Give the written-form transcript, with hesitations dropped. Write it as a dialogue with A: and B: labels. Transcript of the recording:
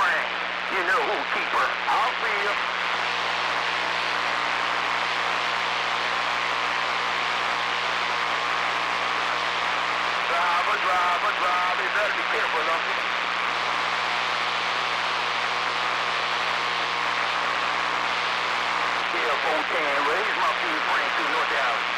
A: Frank. You know who, keeper. I'll see you. Driver. You better be careful, Uncle. Yeah, 410. Raise my feet, Frank, to North Dallas.